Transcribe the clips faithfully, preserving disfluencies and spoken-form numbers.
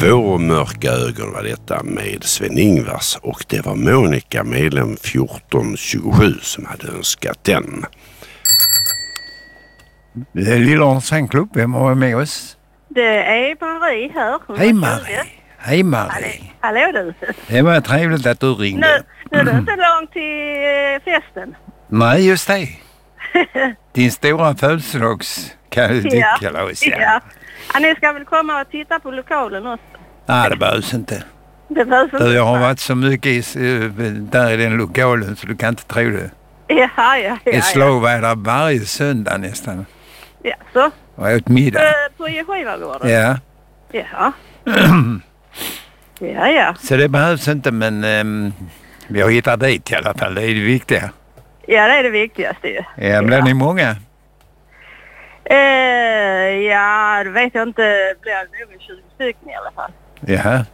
Två mörka ögon var detta med Sven-Ingvars, och det var Monica, medlem fjorton tjugosju, som hade önskat den. Det är Lilla Sängklubb, vem har med oss? Det är Marie här. Hej Marie. Hej Marie. Hallå, hallå du. Det var trevligt att du ringde. Nu, nu är det inte långt till festen. Nej, just det. Din stora födelsedagskalas. Ja. Ja. Ja. Ja, ni ska väl komma och titta på lokalen också? Nej, det behövs inte. Det behövs inte. Jag har varit så mycket i, där i den lokalen så du kan inte tro det. Ja, ja, ja. Ett slagväder varje söndag nästan. Ja, så. Och åt middag. På Skivargården? Ja. Ja. Ja, ja. Så det behövs inte, men um, vi har hittat dit i alla fall. Det är det viktiga. Ja, det är det viktigaste ju. Ja, blir ja. ni många? Eh, ja, det vet jag inte. Det blir nog tjugo stycken i alla fall. Jaha.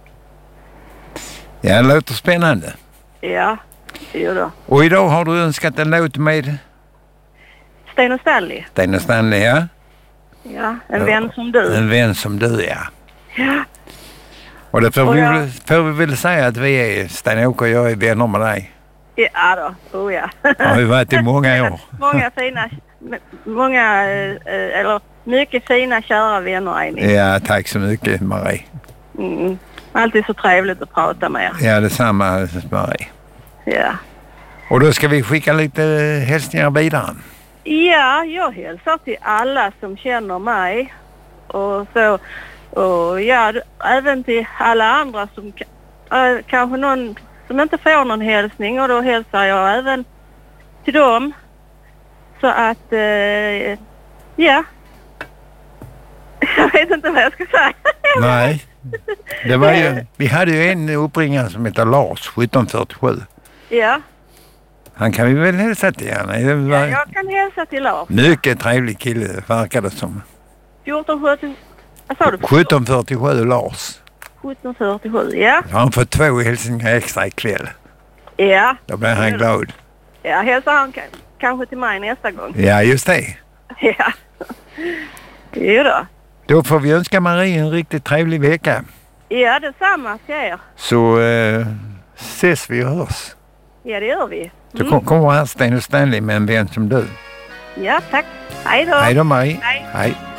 Ja, det låter spännande. Ja, det gör det. Och idag har du önskat en låt med Sten och Stanley. Sten och Stanley, ja. Ja, en ja. vän som du. En vän som du, ja. Ja. Och det får, och vi, jag... väl, får vi väl säga att vi är, Sten-Åke och jag är vänner med dig. Ja då, oh ja. Har vi varit i många år. Många fina, många, eh, eller mycket fina kära vänner är ni. Ja, tack så mycket Marie. Mm. Alltid så trevligt att prata med er. Ja, detsamma Marie. Ja. Och då ska vi skicka lite hälsningar vidare. Ja, jag hälsar till alla som känner mig. Och så, och ja, även till alla andra som äh, kanske någon som inte får någon hälsning, och då hälsar jag även till dem. Så att, eh, ja. Jag vet inte vad jag ska säga. Nej, det var ju, vi hade ju en uppringare som heter Lars, sjutton fyrtiosju. Ja. Han kan vi väl hälsa till gärna. Var... Ja, jag kan hälsa till Lars. Mycket trevlig kille, verkar det som. fjorton sjuttio, vad sa du? sjutton fyrtiosju Lars. sjutton fyrtiosju, ja. Jag har fått två hälsningar extra ikväll. Ja. Då blir han glad. Ja, hälsar han k- kanske till mig nästa gång. Ja, just det. Ja. Jo då. Då får vi önska Marie en riktigt trevlig vecka. Ja, detsamma till er. Så eh, ses vi och hörs. Ja, det gör vi. Så mm. kommer här Sten och Stanley med en vän som du. Ja, tack. Hej då. Hej då Marie. Hej. Hej.